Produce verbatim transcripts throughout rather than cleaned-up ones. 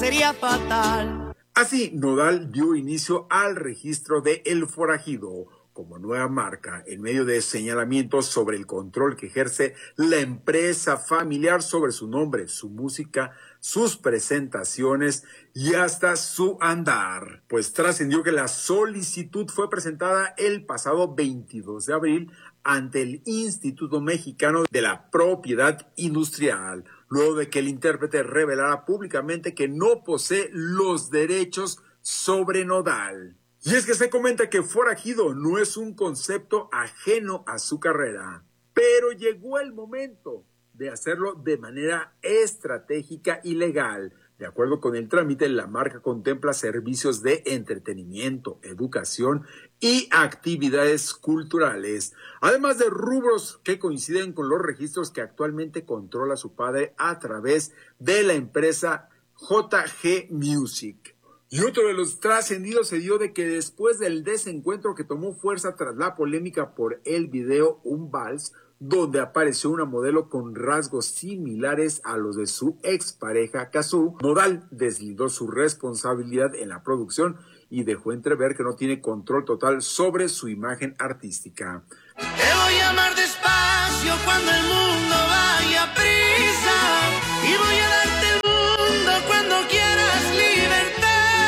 sería fatal. Así, Nodal dio inicio al registro de El Forajido como nueva marca en medio de señalamientos sobre el control que ejerce la empresa familiar sobre su nombre, su música, sus presentaciones y hasta su andar. Pues trascendió que la solicitud fue presentada el pasado veintidós de abril ante el Instituto Mexicano de la Propiedad Industrial, luego de que el intérprete revelara públicamente que no posee los derechos sobre Nodal. Y es que se comenta que Forajido no es un concepto ajeno a su carrera, pero llegó el momento de hacerlo de manera estratégica y legal. De acuerdo con el trámite, la marca contempla servicios de entretenimiento, educación y actividades culturales, además de rubros que coinciden con los registros que actualmente controla su padre a través de la empresa J G Music. Y otro de los trascendidos se dio de que después del desencuentro que tomó fuerza tras la polémica por el video Un Vals, donde apareció una modelo con rasgos similares a los de su expareja Cazzu, Nodal deslindó su responsabilidad en la producción y dejó entrever que no tiene control total sobre su imagen artística. Te voy a amar despacio cuando el mundo vaya a prisa y voy a darte el mundo cuando quieras libertad.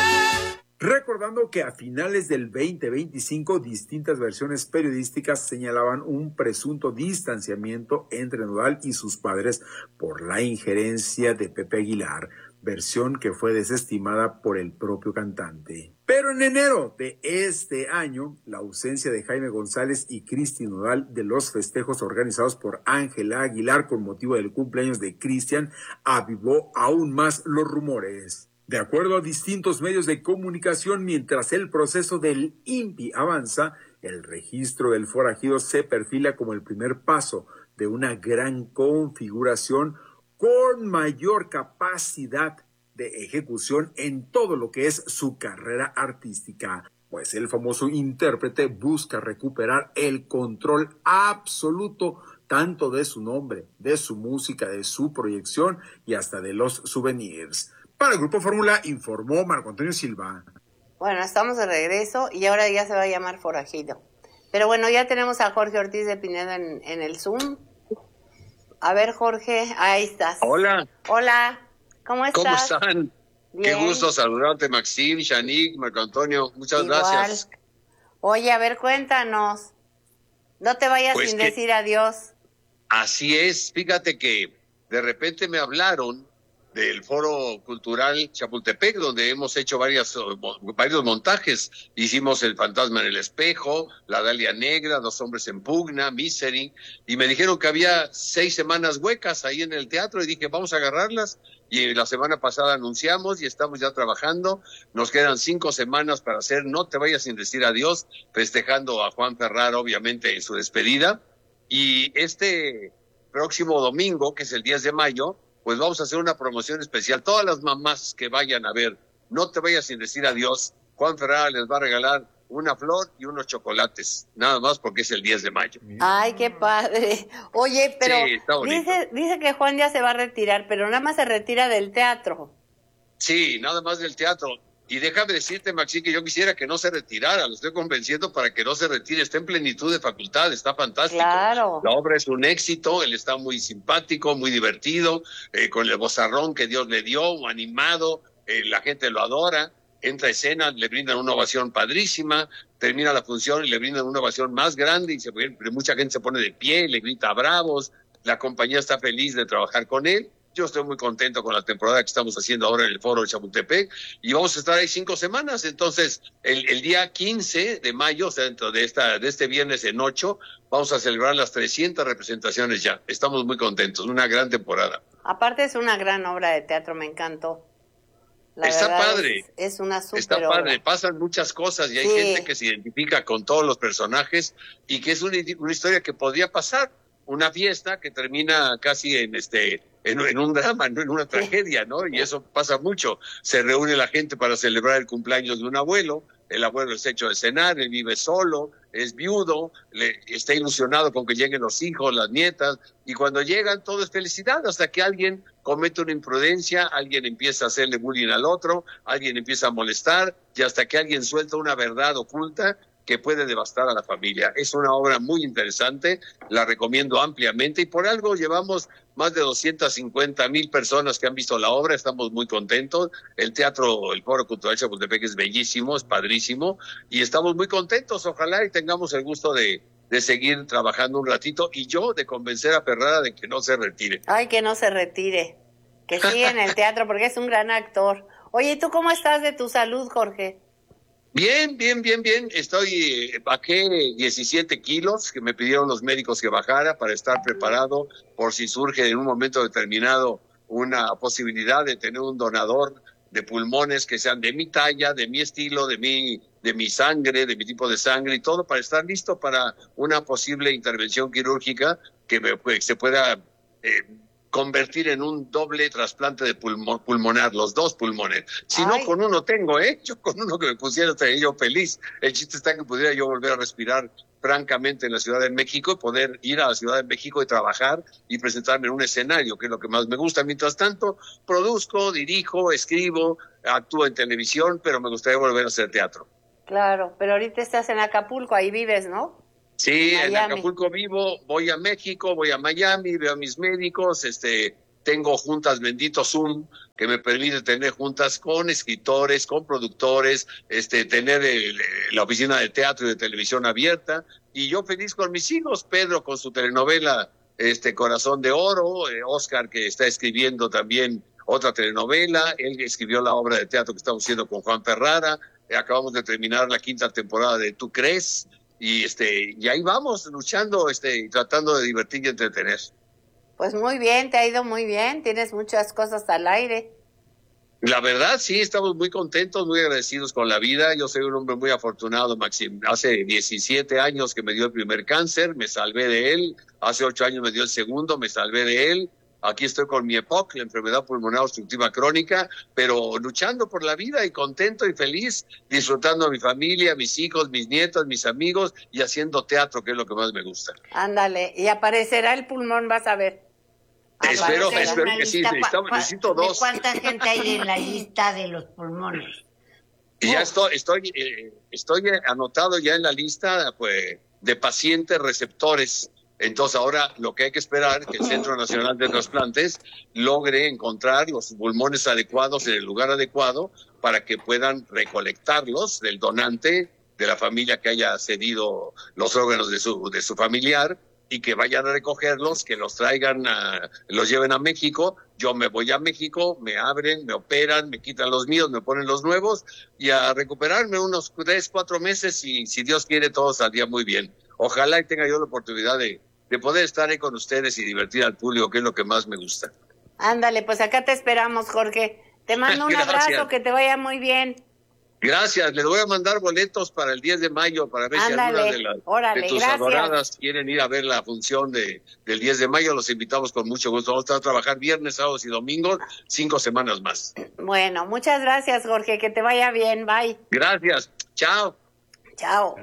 Recordando que a finales del veinte veinticinco distintas versiones periodísticas señalaban un presunto distanciamiento entre Nodal y sus padres por la injerencia de Pepe Aguilar, versión que fue desestimada por el propio cantante. Pero en enero de este año, la ausencia de Jaime González y Cristi Nodal de los festejos organizados por Ángela Aguilar con motivo del cumpleaños de Cristian avivó aún más los rumores. De acuerdo a distintos medios de comunicación, mientras el proceso del I N P I avanza, el registro del forajido se perfila como el primer paso de una gran configuración con mayor capacidad de ejecución en todo lo que es su carrera artística, pues el famoso intérprete busca recuperar el control absoluto tanto de su nombre, de su música, de su proyección y hasta de los souvenirs. Para el Grupo Fórmula informó Marco Antonio Silva. Bueno, estamos de regreso y ahora ya se va a llamar Forajido. Pero bueno, ya tenemos a Jorge Ortiz de Pinedo en, en el Zoom. A ver, Jorge, ahí estás. Hola. Hola, ¿cómo estás? ¿Cómo están? Bien. Qué gusto saludarte, Maxim, Shanique, Marco Antonio. Muchas Igual. gracias. Oye, a ver, cuéntanos. No te vayas Pues sin que, decir adiós. Así es. Fíjate que de repente me hablaron del Foro Cultural Chapultepec, donde hemos hecho varias, varios montajes. Hicimos El Fantasma en el Espejo, La Dalia Negra, Dos Hombres en Pugna, Misery, y me dijeron que había seis semanas huecas ahí en el teatro, y dije, vamos a agarrarlas, y la semana pasada anunciamos, y estamos ya trabajando. Nos quedan cinco semanas para hacer No te vayas sin decir adiós, festejando a Juan Ferrar, obviamente, en su despedida, y este próximo domingo, que es el diez de mayo, pues vamos a hacer una promoción especial. Todas las mamás que vayan a ver No te vayas sin decir adiós, Juan Ferrara les va a regalar una flor y unos chocolates, nada más porque es el diez de mayo. Ay, qué padre. Oye, pero sí, está bonito. dice, dice que Juan ya se va a retirar, pero nada más se retira del teatro. Sí, nada más del teatro. Y déjame decirte, Maxi, que yo quisiera que no se retirara, lo estoy convenciendo para que no se retire, está en plenitud de facultad, está fantástico. Claro. La obra es un éxito, él está muy simpático, muy divertido, eh, con el vozarrón que Dios le dio, animado, eh, la gente lo adora, entra a escena, le brindan una ovación padrísima, termina la función y le brindan una ovación más grande, y se, mucha gente se pone de pie, le grita bravos, la compañía está feliz de trabajar con él. Yo estoy muy contento con la temporada que estamos haciendo ahora en el Foro de Chapultepec y vamos a estar ahí cinco semanas. Entonces, el, el día quince de mayo, o sea, dentro de, esta, de este viernes en ocho, vamos a celebrar las trescientas representaciones ya. Estamos muy contentos, una gran temporada. Aparte es una gran obra de teatro, me encantó. La Está verdad padre. Es, es una super Está obra. padre, pasan muchas cosas y hay sí. gente que se identifica con todos los personajes y que es una, una historia que podría pasar. Una fiesta que termina casi en este en, en un drama, no en una tragedia, ¿no? Y eso pasa mucho. Se reúne la gente para celebrar el cumpleaños de un abuelo, el abuelo es hecho de cenar, él vive solo, es viudo, le, está ilusionado con que lleguen los hijos, las nietas, y cuando llegan todo es felicidad, hasta que alguien comete una imprudencia, alguien empieza a hacerle bullying al otro, alguien empieza a molestar, y hasta que alguien suelta una verdad oculta que puede devastar a la familia. Es una obra muy interesante, la recomiendo ampliamente, y por algo llevamos más de doscientas cincuenta mil personas que han visto la obra, estamos muy contentos. El teatro, el Foro Cultural Chapultepec es bellísimo, es padrísimo, y estamos muy contentos. Ojalá y tengamos el gusto de, de seguir trabajando un ratito, y yo de convencer a Ferrara de que no se retire. Ay, que no se retire, que siga en el teatro, porque es un gran actor. Oye, ¿y tú cómo estás de tu salud, Jorge? Bien, bien, bien, bien. Estoy, eh, bajé diecisiete kilos que me pidieron los médicos que bajara para estar preparado por si surge en un momento determinado una posibilidad de tener un donador de pulmones que sean de mi talla, de mi estilo, de mi, de mi sangre, de mi tipo de sangre y todo para estar listo para una posible intervención quirúrgica que me, pues, se pueda eh, convertir en un doble trasplante de pulmón, pulmonar, los dos pulmones. Si Ay. no, con uno tengo, ¿eh? Yo con uno que me pusiera estaría yo feliz. El chiste está que pudiera yo volver a respirar francamente en la Ciudad de México y poder ir a la Ciudad de México y trabajar y presentarme en un escenario, que es lo que más me gusta. Mientras tanto, produzco, dirijo, escribo, actúo en televisión, pero me gustaría volver a hacer teatro. Claro, pero ahorita estás en Acapulco, ahí vives, ¿no? Sí, en Acapulco vivo, voy a México, voy a Miami, veo a mis médicos, este, tengo juntas, bendito Zoom, que me permite tener juntas con escritores, con productores, este, tener el, la oficina de teatro y de televisión abierta, y yo feliz con mis hijos, Pedro con su telenovela este, Corazón de Oro, eh, Oscar que está escribiendo también otra telenovela, él escribió la obra de teatro que estamos haciendo con Juan Ferrara, eh, acabamos de terminar la quinta temporada de Tú Crees, y este y ahí vamos luchando este tratando de divertir y entretener. Pues muy bien, te ha ido muy bien, tienes muchas cosas al aire. La verdad sí, estamos muy contentos, muy agradecidos con la vida. Yo soy un hombre muy afortunado, Maxim. Hace diecisiete años que me dio el primer cáncer, me salvé de él. Hace ocho años me dio el segundo, me salvé de él. Aquí estoy con mi E P O C, la enfermedad pulmonar obstructiva crónica, pero luchando por la vida y contento y feliz, disfrutando a mi familia, a mis hijos, mis nietos, mis amigos y haciendo teatro, que es lo que más me gusta. Ándale, y aparecerá el pulmón, vas a ver. Espero, espero que sí, necesito, necesito dos. ¿Cuánta gente hay en la lista de los pulmones? Y ya estoy, estoy, eh, estoy anotado ya en la lista pues, de pacientes receptores. Entonces ahora lo que hay que esperar es que el Centro Nacional de Trasplantes logre encontrar los pulmones adecuados en el lugar adecuado para que puedan recolectarlos del donante, de la familia que haya cedido los órganos de su, de su familiar, y que vayan a recogerlos, que los traigan, a, los lleven a México. Yo me voy a México, me abren, me operan, me quitan los míos, me ponen los nuevos, y a recuperarme unos tres, cuatro meses, y si Dios quiere todo saldría muy bien. Ojalá y tenga yo la oportunidad de, de poder estar ahí con ustedes y divertir al público, que es lo que más me gusta. Ándale, pues acá te esperamos, Jorge. Te mando un abrazo, que te vaya muy bien. Gracias, les voy a mandar boletos para el diez de mayo para ver Ándale, si alguna de, las, órale, de tus gracias. adoradas quieren ir a ver la función de, del diez de mayo. Los invitamos con mucho gusto. Vamos a trabajar viernes, sábados y domingos, cinco semanas más. Bueno, muchas gracias, Jorge, que te vaya bien, bye. Gracias, chao. Chao.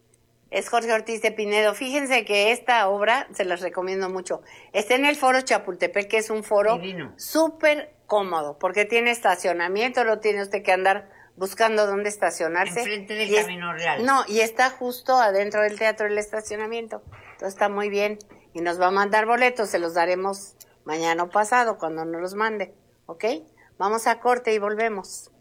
Es Jorge Ortiz de Pinedo. Fíjense que esta obra, se las recomiendo mucho, está en el Foro Chapultepec, que es un foro súper cómodo, porque tiene estacionamiento, no tiene usted que andar buscando dónde estacionarse. Enfrente del es, Camino Real. No, y está justo adentro del teatro el estacionamiento. Entonces está muy bien. Y nos va a mandar boletos, se los daremos mañana o pasado, cuando nos los mande. ¿Ok? Vamos a corte y volvemos.